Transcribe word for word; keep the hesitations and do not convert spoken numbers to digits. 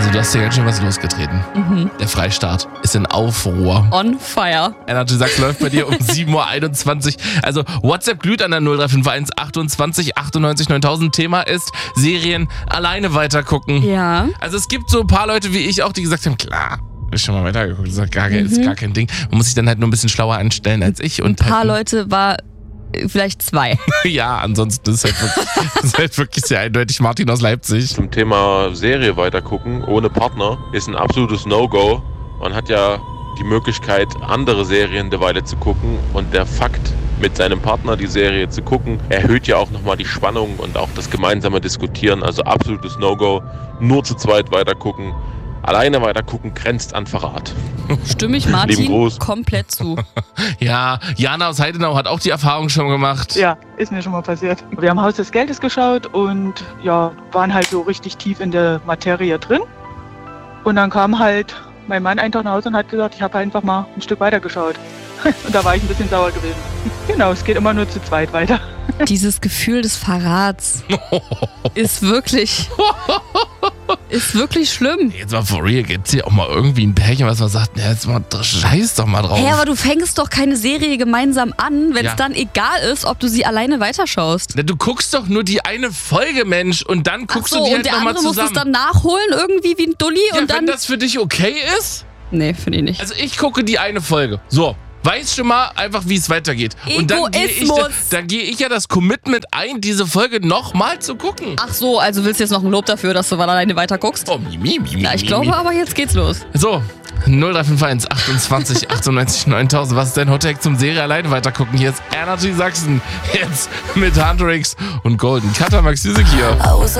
Also du hast ja ganz schön was losgetreten. Mhm. Der Freistaat ist in Aufruhr. On fire. Energy Sachs läuft bei dir um sieben Uhr einundzwanzig. Also WhatsApp glüht an der null drei fünf eins achtundzwanzig achtundneunzig neuntausend. Thema ist Serien alleine weitergucken. Ja. Also es gibt so ein paar Leute wie ich auch, die gesagt haben, klar, ist schon mal weitergeguckt. Das ist gar, mhm. ist gar kein Ding. Man muss sich dann halt nur ein bisschen schlauer anstellen als ich. Und ein paar halt, Leute war vielleicht zwei. Ja, ansonsten ist halt wirklich, ist halt wirklich sehr eindeutig Martin aus Leipzig. Zum Thema Serie weitergucken ohne Partner ist ein absolutes No-Go. Man hat ja die Möglichkeit, andere Serien derweil zu gucken und der Fakt, mit seinem Partner die Serie zu gucken, erhöht ja auch nochmal die Spannung und auch das gemeinsame Diskutieren. Also absolutes No-Go. Nur zu zweit weitergucken. Alleine weitergucken grenzt an Verrat. Stimme ich Martin komplett zu. Ja, Jana aus Heidenau hat auch die Erfahrung schon gemacht. Ja, ist mir schon mal passiert. Wir haben Haus des Geldes geschaut und ja, waren halt so richtig tief in der Materie drin. Und dann kam halt mein Mann einen Tag nach Hause und hat gesagt, ich habe einfach mal ein Stück weiter geschaut. Und da war ich ein bisschen sauer gewesen. Genau, es geht immer nur zu zweit weiter. Dieses Gefühl des Verrats ist wirklich, ist wirklich schlimm. Jetzt mal for real, gibt's hier auch mal irgendwie ein Pärchen, was man sagt, ja, jetzt mal scheiß doch mal drauf. Hey, aber du fängst doch keine Serie gemeinsam an, wenn es ja. dann egal ist, ob du sie alleine weiterschaust. Na, du guckst doch nur die eine Folge, Mensch, und dann guckst Ach so, du die halt nochmal zusammen. Und der andere muss es dann nachholen irgendwie wie ein Dulli ja, und dann... wenn das für dich okay ist? Nee, finde ich nicht. Also ich gucke die eine Folge. So. Weiß schon mal einfach, wie es weitergeht. Und dann gehe ich, da, dann geh ich ja das Commitment ein, diese Folge nochmal zu gucken. Ach so, also willst du jetzt noch ein Lob dafür, dass du mal alleine weiter guckst? Oh, mi, mi, mi, Ja, ich mi, glaube mi. aber, jetzt geht's los. So, null drei fünf eins achtundzwanzig achtundneunzig neuntausend. Was ist dein Hottag zum Serie alleine weitergucken? Hier ist Energy Sachsen. Jetzt mit Huntrix und Golden. Cutter Max Music hier.